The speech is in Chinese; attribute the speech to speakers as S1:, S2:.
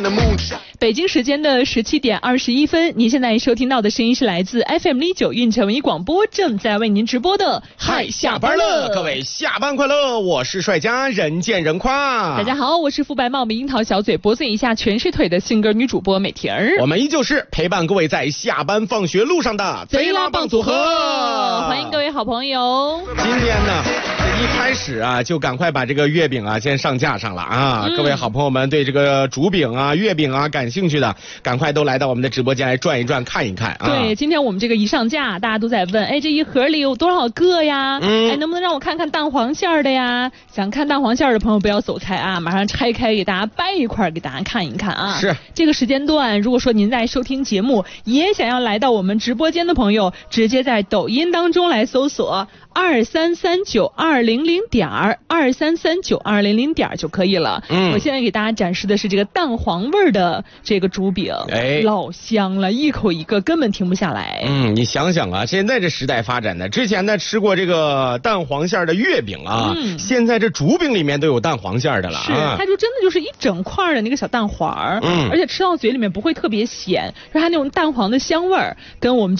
S1: 北京时间的17点21分，您现在收听到的声音是来自 FM09运城文艺广播正在为您直播的
S2: 嗨下班了，各位下班快乐，我是帅家人见人夸。
S1: 大家好，我是肤白貌美樱桃小嘴脖子以下全是腿的性格女主播美婷儿。
S2: 我们依旧是陪伴各位在下班放学路上的贼拉棒组合，
S1: 欢迎各位好朋友。
S2: 今天呢一开始啊就赶快把这个月饼啊先上架上了啊，各位好朋友们对这个竹饼啊月饼啊感兴趣的赶快都来到我们的直播间来转一转看一看啊。
S1: 对，今天我们这个一上架大家都在问，哎，这一盒里有多少个呀？哎，能不能让我看看蛋黄馅的呀？想看蛋黄馅的朋友不要走开啊，马上拆开给大家掰一块给大家看一看啊。
S2: 是
S1: 这个时间段，如果说您在收听节目也想要来到我们直播间的朋友，直接在抖音当中来搜索23392002233920就可以了。我现在给大家展示的是这个蛋黄味的这个竹饼，老香了，一口一个根本停不下来。
S2: 你想想啊，现在这时代发展的，之前呢吃过这个蛋黄馅的月饼啊，现在这竹饼里面都有蛋黄馅的了。
S1: 是，它就真的就是一整块的那个小蛋黄，而且吃到嘴里面不会特别咸，是它那种蛋黄的香味儿跟我们